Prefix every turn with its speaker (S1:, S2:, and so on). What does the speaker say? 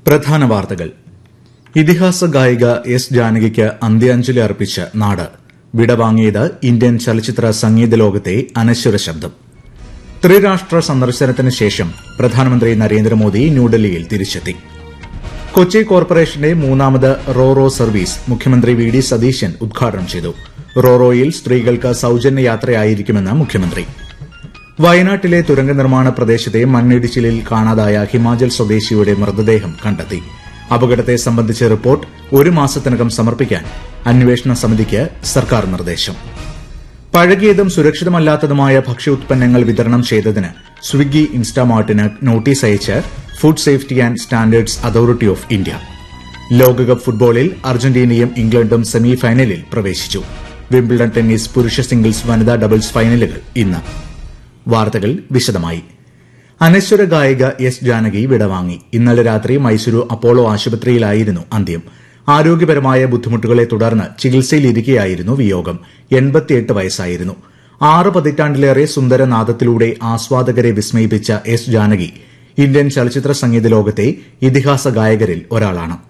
S1: പ്രധാന വാർത്തകൾ. ഇതിഹാസ ഗായിക എസ് ജാനകിക്ക് അന്ത്യാഞ്ജലി അർപ്പിച്ച് നാട്. വിടവാങ്ങിയത് ഇന്ത്യൻ ചലച്ചിത്ര സംഗീത ലോകത്തെ അനശ്വര ശബ്ദം. ത്രിരാഷ്ട്ര സന്ദർശനത്തിന് ശേഷം പ്രധാനമന്ത്രി നരേന്ദ്രമോദി ന്യൂഡൽഹിയിൽ തിരിച്ചെത്തി. കൊച്ചി കോർപ്പറേഷന്റെ മൂന്നാമത് റോറോ സർവീസ് മുഖ്യമന്ത്രി വി ഡി സതീശൻ ഉദ്ഘാടനം ചെയ്തു. റോറോയിൽ സ്ത്രീകൾക്ക് സൌജന്യ യാത്രയായിരിക്കുമെന്ന് മുഖ്യമന്ത്രി. വയനാട്ടിലെ തുരങ്ക നിർമ്മാണ പ്രദേശത്തെ മണ്ണിടിച്ചിലിൽ കാണാതായ ഹിമാചൽ സ്വദേശിയുടെ മൃതദേഹം കണ്ടെത്തി. അപകടത്തെ സംബന്ധിച്ച റിപ്പോർട്ട് 1 മാസത്തിനകം സമർപ്പിക്കാൻ അന്വേഷണ സമിതിക്ക് സർക്കാർ നിർദ്ദേശം. പഴകിയതും സുരക്ഷിതമല്ലാത്തതുമായ ഭക്ഷ്യോത്പന്നങ്ങൾ വിതരണം ചെയ്തതിന് സ്വിഗ്ഗി ഇൻസ്റ്റാമാർട്ടിന് നോട്ടീസ് അയച്ച് food safety and standards authority of India. ലോകകപ്പ് ഫുട്ബോളിൽ അർജന്റീനയും ഇംഗ്ലണ്ടും സെമി ഫൈനലിൽ പ്രവേശിച്ചു. വിംബിൾഡൺ ടെന്നീസ് പുരുഷ സിംഗിൾസ് വനിതാ ഡബിൾസ് ഫൈനലുകൾ ഇന്ന്. വാർത്തകൾ വിശദമായി. അനശ്വര ഗായിക എസ് ജാനകി വിടവാങ്ങി. ഇന്നലെ രാത്രി മൈസൂരു അപ്പോളോ ആശുപത്രിയിലായിരുന്നു അന്ത്യം. ആരോഗ്യപരമായ ബുദ്ധിമുട്ടുകളെ തുടർന്ന് ചികിത്സയിലിരിക്കെയായിരുന്നു വിയോഗം. 88 വയസ്സായിരുന്നു. 6 പതിറ്റാണ്ടിലേറെ സുന്ദരനാദത്തിലൂടെ ആസ്വാദകരെ വിസ്മയിപ്പിച്ച എസ് ജാനകി ഇന്ത്യൻ ചലച്ചിത്ര സംഗീത ലോകത്തെ ഇതിഹാസ ഗായകരിൽ ഒരാളാണ്.